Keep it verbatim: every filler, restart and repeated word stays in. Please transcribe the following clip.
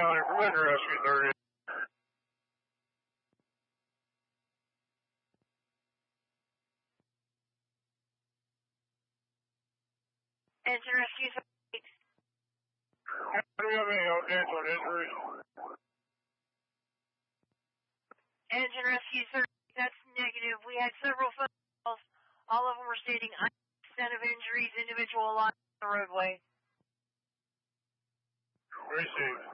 County from Engine Rescue thirty. Engine Rescue thirty. Do you have any updates on injuries? Engine Rescue thirty, that's negative. We had several phone calls. All of them were stating extent of injuries, individual alive on the roadway. Received.